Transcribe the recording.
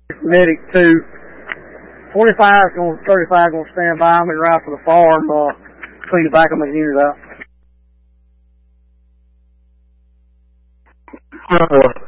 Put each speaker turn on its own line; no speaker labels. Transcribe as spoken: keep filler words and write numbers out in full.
Medic two. forty-five, going, thirty-five going to stand by. I'm going to ride for the farm, uh, clean the back of my unit out.